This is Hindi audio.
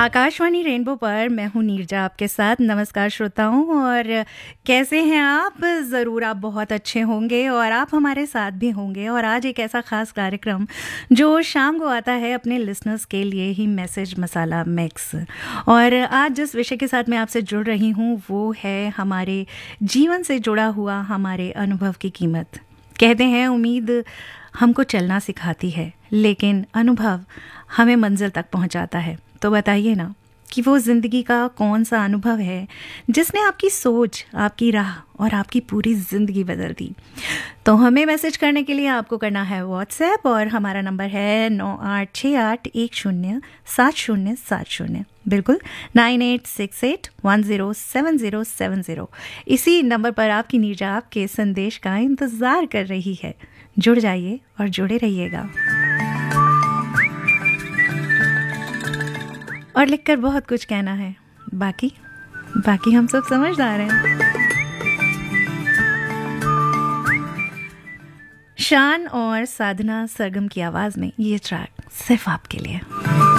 आकाशवाणी रेनबो पर मैं हूँ नीरजा आपके साथ। नमस्कार श्रोताओं, और कैसे हैं आप? ज़रूर आप बहुत अच्छे होंगे और आप हमारे साथ भी होंगे। और आज एक ऐसा ख़ास कार्यक्रम जो शाम को आता है अपने लिसनर्स के लिए ही, मैसेज मसाला मिक्स। और आज जिस विषय के साथ मैं आपसे जुड़ रही हूँ वो है हमारे जीवन से जुड़ा हुआ हमारे अनुभव की कीमत। कहते हैं उम्मीद हमको चलना सिखाती है, लेकिन अनुभव हमें मंजिल तक पहुँचाता है। तो बताइए ना कि वो ज़िंदगी का कौन सा अनुभव है जिसने आपकी सोच, आपकी राह और आपकी पूरी ज़िंदगी बदल दी। तो हमें मैसेज करने के लिए आपको करना है व्हाट्सएप, और हमारा नंबर है 9868107070। बिल्कुल 9868107070। इसी नंबर पर आपकी नीरजा आपके संदेश का इंतज़ार कर रही है। जुड़ जाइए और जुड़े रहिएगा। और लिखकर बहुत कुछ कहना है, बाकी हम सब समझदार हैं। शान और साधना सरगम की आवाज़ में ये ट्रैक सिर्फ आपके लिए।